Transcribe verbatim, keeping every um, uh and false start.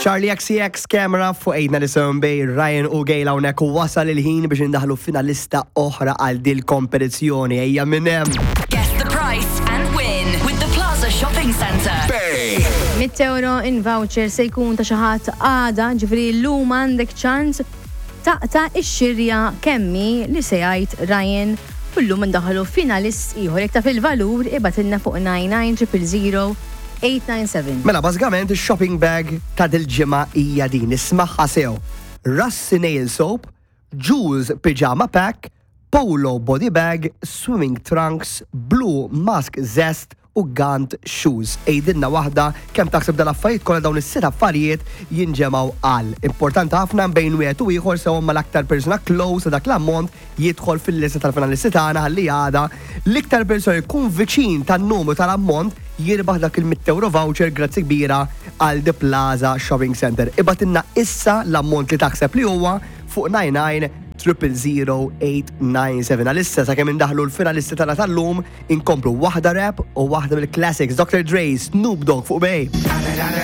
Charlie X C X Camera fuq ejdna nisimgħu bej Ryan u Gejla hawnhekk u wasal il-ħin biex indaħlu finalista oħra għal dil kompetizzjoni ejja minn hemm. Guess the price and win with the Plaza Shopping Centre. Mit euro in voucher se jkun ta' xi ħadd għada, ġifri llum għandek ċans taqta' ix-xirja kemmi li se jgħid Ryan u llum indaħlu finalist ieħor jekk taf il-valur ibatilna fuq nine nine zero zero zero eight nine seven. Mela bażikament ix-shopping bag ta' dil-ġimgħa hija din ismaħħa sew. Russi Nail Soap, Jules Pyjama Pack, Polo Body Bag, Swimming Trunks, Blue Mask Zest u Gant Shoes. Ejdinna waħda kemm taħseb dal-affarijiet kollha dawn is-sitt affarijiet jinġemgħu għal. Importanti ħafna bejn wieħed u ieħor sew mal-aktar persuna close dak l-ammont jidħol fil-lista tal-finalisti tagħna ħalli għada l-iktar persuna jkun viċin tan-numru tal-ammont jirbaħ dak il-mija euro voucher grazzi kbira għal The Plaza Shopping Center. Ibatilna issa l-ammont li taħseb li huwa fuq nine nine zero zero zero eight nine seven. Għalissa sa' kemm indaħlu l-finalisti tagħna tal-lum inkomplu waħda rap u waħda bil-classics Doctor Dre, Snoop Dogg fuq bej.